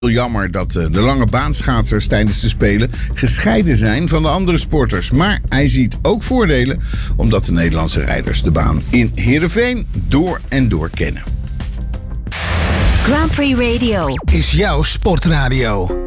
Jammer dat de lange baanschaatsers tijdens de Spelen gescheiden zijn van de andere sporters. Maar hij ziet ook voordelen omdat de Nederlandse rijders de baan in Heerenveen door en door kennen. Grand Prix Radio is jouw sportradio.